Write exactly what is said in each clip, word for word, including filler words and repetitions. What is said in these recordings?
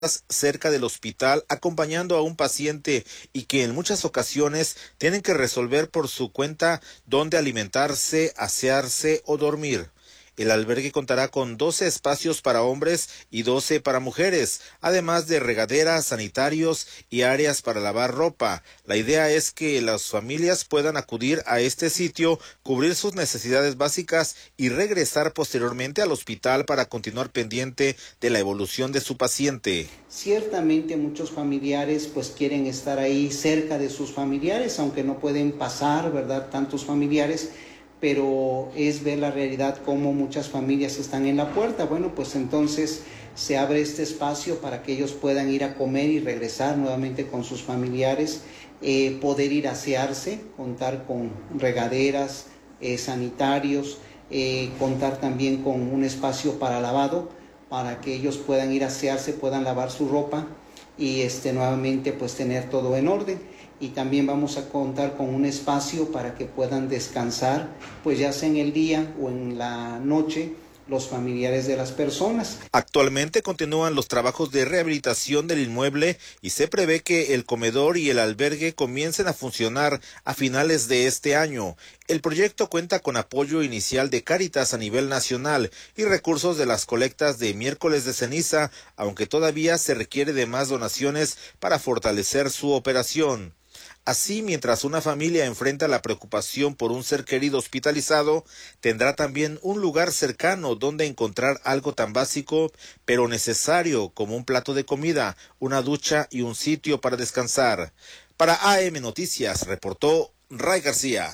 cerca del hospital acompañando a un paciente y que en muchas ocasiones tienen que resolver por su cuenta dónde alimentarse, asearse o dormir. El albergue contará con doce espacios para hombres y doce para mujeres, además de regaderas, sanitarios y áreas para lavar ropa. La idea es que las familias puedan acudir a este sitio, cubrir sus necesidades básicas y regresar posteriormente al hospital para continuar pendiente de la evolución de su paciente. Ciertamente muchos familiares pues quieren estar ahí cerca de sus familiares, aunque no pueden pasar, ¿verdad?, tantos familiares, pero es ver la realidad como muchas familias están en la puerta. Bueno, pues entonces se abre este espacio para que ellos puedan ir a comer y regresar nuevamente con sus familiares, eh, poder ir a asearse, contar con regaderas, eh, sanitarios, eh, contar también con un espacio para lavado, para que ellos puedan ir a asearse, puedan lavar su ropa y este, nuevamente pues tener todo en orden. Y también vamos a contar con un espacio para que puedan descansar, pues ya sea en el día o en la noche, los familiares de las personas. Actualmente continúan los trabajos de rehabilitación del inmueble y se prevé que el comedor y el albergue comiencen a funcionar a finales de este año. El proyecto cuenta con apoyo inicial de Cáritas a nivel nacional y recursos de las colectas de miércoles de ceniza, aunque todavía se requiere de más donaciones para fortalecer su operación. Así, mientras una familia enfrenta la preocupación por un ser querido hospitalizado, tendrá también un lugar cercano donde encontrar algo tan básico, pero necesario como un plato de comida, una ducha y un sitio para descansar. Para A M Noticias, reportó Ray García.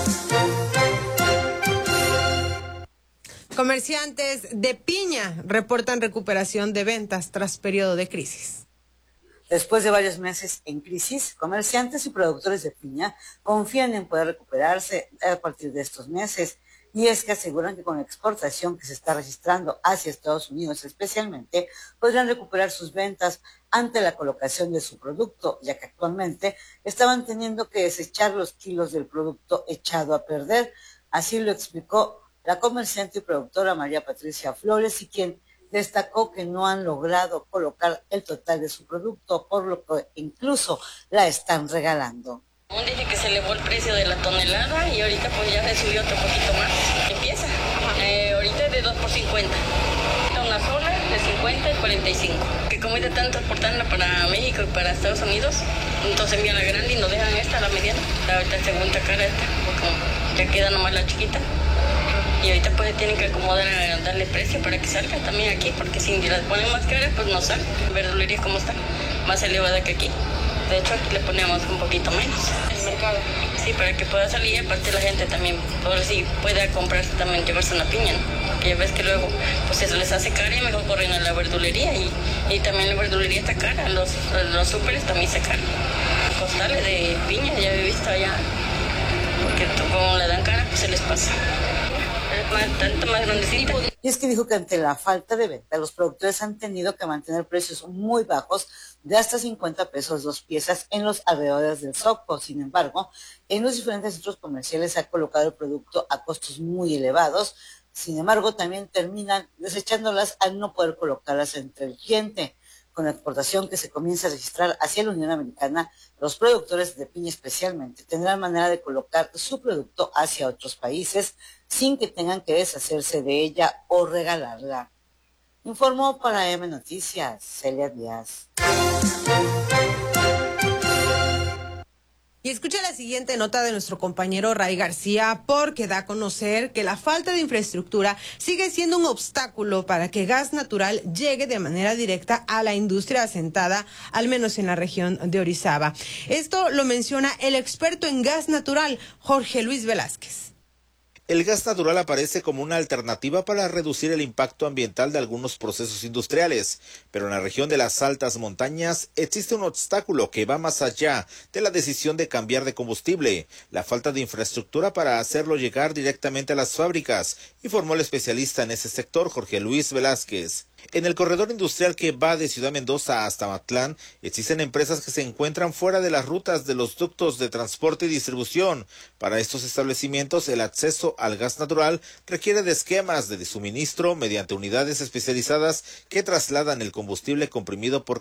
Comerciantes de piña reportan recuperación de ventas tras periodo de crisis. Después de varios meses en crisis, comerciantes y productores de piña confían en poder recuperarse a partir de estos meses. Y es que aseguran que con la exportación que se está registrando hacia Estados Unidos especialmente, podrán recuperar sus ventas ante la colocación de su producto, ya que actualmente estaban teniendo que desechar los kilos del producto echado a perder. Así lo explicó la comerciante y productora María Patricia Flores, y quien destacó que no han logrado colocar el total de su producto, por lo que incluso la están regalando. Dije que se elevó el precio de la tonelada y ahorita pues ya se subió otro poquito más. Empieza, eh, ahorita es de dos por cincuenta. Una sola de cincuenta y cuarenta y cinco. Que como ahorita están transportando para México y para Estados Unidos, entonces envían la grande y nos dejan esta, la mediana. Ahorita es segunda cara esta, como ya queda nomás la chiquita. Y ahorita pues tienen que acomodar a darle precio para que salga también aquí, porque si las ponen más caras pues no sale. Verdulería como está, más elevada que aquí. De hecho aquí le ponemos un poquito menos. El mercado. Sí, para que pueda salir, aparte la gente también, por si pueda comprarse también, llevarse una piña, ¿no? Porque ya ves que luego pues eso les hace cara y mejor corren a la verdulería. Y, y también la verdulería está cara, los, los súperes también se caran. Costales de piña, ya he visto allá, porque como le dan cara pues se les pasa. Más, tanto más grandecito. Y es que dijo que ante la falta de venta, los productores han tenido que mantener precios muy bajos de hasta cincuenta pesos dos piezas en los alrededores del Soco. Sin embargo, en los diferentes centros comerciales se ha colocado el producto a costos muy elevados. Sin embargo, también terminan desechándolas al no poder colocarlas entre el cliente. Con la exportación que se comienza a registrar hacia la Unión Americana, los productores de piña especialmente tendrán manera de colocar su producto hacia otros países sin que tengan que deshacerse de ella o regalarla. Informó para M Noticias, Celia Díaz. Y escucha la siguiente nota de nuestro compañero Ray García, porque da a conocer que la falta de infraestructura sigue siendo un obstáculo para que gas natural llegue de manera directa a la industria asentada, al menos en la región de Orizaba. Esto lo menciona el experto en gas natural, Jorge Luis Velázquez. El gas natural aparece como una alternativa para reducir el impacto ambiental de algunos procesos industriales, pero en la región de las altas montañas existe un obstáculo que va más allá de la decisión de cambiar de combustible, la falta de infraestructura para hacerlo llegar directamente a las fábricas, informó el especialista en ese sector, Jorge Luis Velázquez. En el corredor industrial que va de Ciudad Mendoza hasta Matlán, existen empresas que se encuentran fuera de las rutas de los ductos de transporte y distribución. Para estos establecimientos, el acceso acceso al gas natural requiere de esquemas de suministro mediante unidades especializadas que trasladan el combustible comprimido por